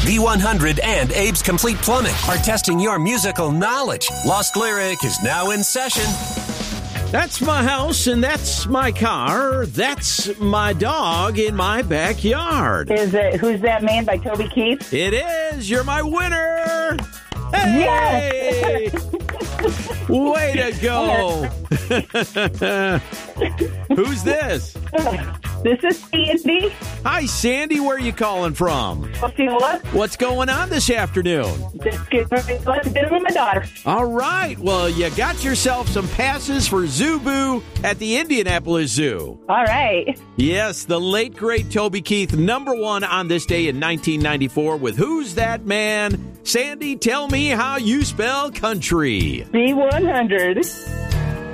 V100 and Abe's Complete Plumbing are testing your musical knowledge. Lost Lyric is now in session. That's my house and that's my car. That's my dog in my backyard. Is it Who's That Man by Toby Keith? It is. You're my winner. Hey! Yes! Way to go. Who's this? This is Sandy. Hi, Sandy. Where are you calling from? What? What's going on this afternoon? Just getting ready to go to dinner with my daughter. All right. Well, you got yourself some passes for Zoo Boo at the Indianapolis Zoo. All right. Yes, the late, great Toby Keith, #1 on this day in 1994 with Who's That Man? Sandy, tell me how you spell country. V100.